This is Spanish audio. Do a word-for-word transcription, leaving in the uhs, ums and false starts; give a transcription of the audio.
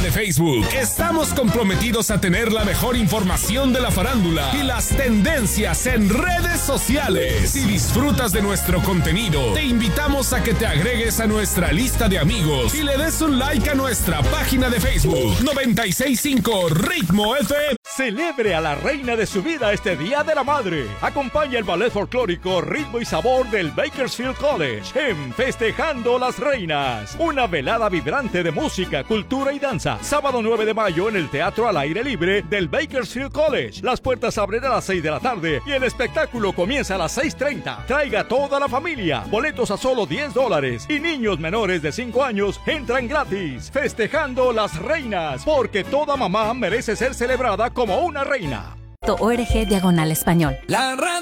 de Facebook. Estamos comprometidos a tener la mejor información de la farándula y las tendencias en redes sociales. Si disfrutas de nuestro contenido, te invitamos a que te agregues a nuestra lista de amigos y le des un like a nuestra página de Facebook noventa y seis punto cinco Ritmo F M. Celebre a la reina de su vida este Día de la Madre. Acompaña el ballet folclórico Ritmo y Sabor del Bakersfield College en Festejando las Reinas. Una velada vibrante de música, cultura y danza. Sábado nueve de mayo en el Teatro al Aire Libre del Bakersfield College. Las puertas abren a las seis de la tarde y el espectáculo comienza a las seis treinta. Traiga toda la familia. Boletos a solo diez dólares y niños menores de cinco años entran gratis. Festejando las Reinas, porque toda mamá merece ser celebrada como una reina. .org diagonal español. La